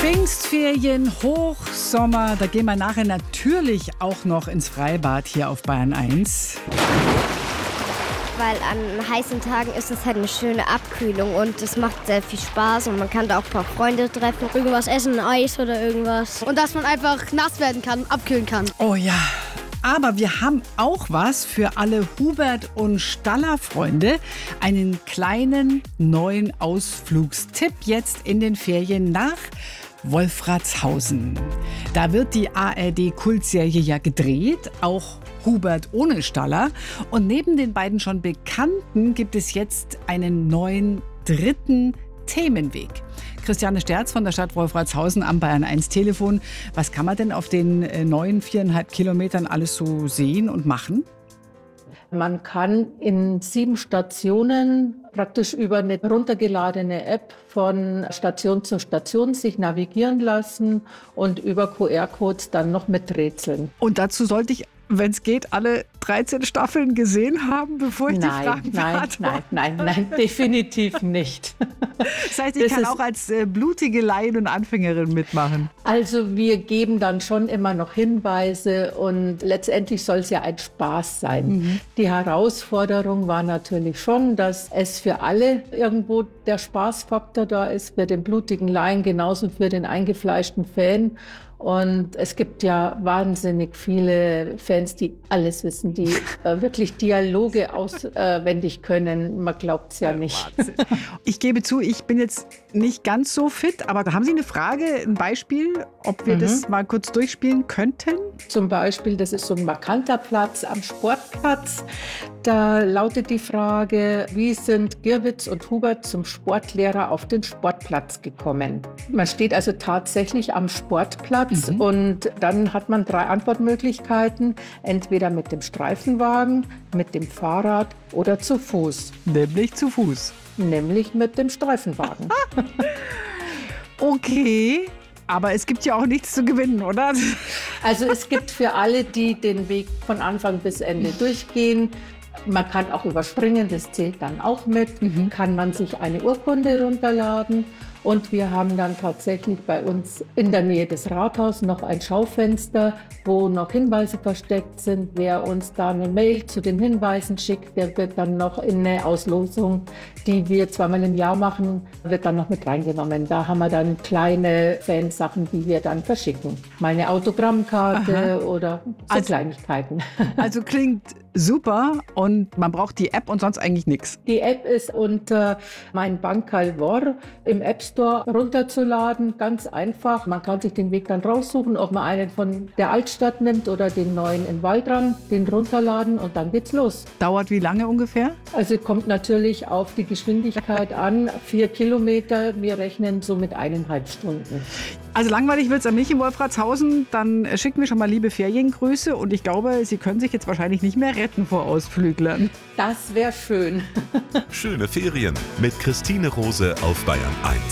Pfingstferien, Hochsommer, da gehen wir nachher natürlich auch noch ins Freibad hier auf Bayern 1. Weil an heißen Tagen ist es halt eine schöne Abkühlung und es macht sehr viel Spaß und man kann da auch ein paar Freunde treffen. Irgendwas essen, Eis oder irgendwas. Und dass man einfach nass werden kann, abkühlen kann. Oh ja, aber wir haben auch was für alle Hubert- und Staller-Freunde. Einen kleinen neuen Ausflugstipp jetzt in den Ferien nach Wolfratshausen. Da wird die ARD-Kultserie ja gedreht, auch Hubert ohne Staller. Und neben den beiden schon Bekannten gibt es jetzt einen neuen dritten Themenweg. Christiane Sterz von der Stadt Wolfratshausen am Bayern 1 Telefon. Was kann man denn auf den neuen 4,5 Kilometern alles so sehen und machen? Man kann in 7 Stationen praktisch über eine runtergeladene App von Station zu Station sich navigieren lassen und über QR-Codes dann noch miträtseln. Und dazu sollte ich, wenn es geht, alle 13 Staffeln gesehen haben, bevor ich die Fragen beantworte? Nein, definitiv nicht. Das heißt, ich kann auch als blutige Laien und Anfängerin mitmachen. Also wir geben dann schon immer noch Hinweise und letztendlich soll es ja ein Spaß sein. Mhm. Die Herausforderung war natürlich schon, dass es für alle irgendwo der Spaßfaktor da ist, für den blutigen Laien genauso für den eingefleischten Fan. Und es gibt ja wahnsinnig viele Fans, die alles wissen, die wirklich Dialoge auswendig können. Man glaubt es ja nicht. Ich gebe zu, ich bin jetzt nicht ganz so fit, aber haben Sie eine Frage, ein Beispiel, ob wir das mal kurz durchspielen könnten? Zum Beispiel, das ist so ein markanter Platz am Sportplatz. Da lautet die Frage, wie sind Girwitz und Hubert zum Sportlehrer auf den Sportplatz gekommen? Man steht also tatsächlich am Sportplatz und dann hat man 3 Antwortmöglichkeiten. Entweder mit dem Streifenwagen, mit dem Fahrrad oder zu Fuß. Nämlich zu Fuß. Nämlich mit dem Streifenwagen. Okay. Aber es gibt ja auch nichts zu gewinnen, oder? Also es gibt für alle, die den Weg von Anfang bis Ende durchgehen. Man kann auch überspringen, das zählt dann auch mit. Kann man sich eine Urkunde runterladen. Und wir haben dann tatsächlich bei uns in der Nähe des Rathauses noch ein Schaufenster, wo noch Hinweise versteckt sind. Wer uns da eine Mail zu den Hinweisen schickt, der wird dann noch in eine Auslosung, die wir zweimal im Jahr machen, wird dann noch mit reingenommen. Da haben wir dann kleine Fansachen, die wir dann verschicken. Mal eine Autogrammkarte oder so Kleinigkeiten. Also klingt super und man braucht die App und sonst eigentlich nichts. Die App ist unter Mein Bankerl Wor im App Store runterzuladen, ganz einfach. Man kann sich den Weg dann raussuchen, ob man einen von der Altstadt nimmt oder den neuen in Waldrang, den runterladen und dann geht's los. Dauert wie lange ungefähr? Also kommt natürlich auf die Geschwindigkeit an. 4 Kilometer, wir rechnen so mit 1,5 Stunden. Also langweilig wird es an mich in Wolfratshausen. Dann schicken wir schon mal liebe Feriengrüße und ich glaube, Sie können sich jetzt wahrscheinlich nicht mehr retten vor Ausflüglern. Das wäre schön. Schöne Ferien mit Christine Rose auf Bayern 1.